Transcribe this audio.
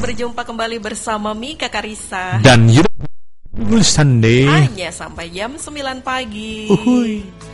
berjumpa kembali bersama Mika Karisa dan Yudha Sunday hanya sampai jam 9 pagi. Uhuy.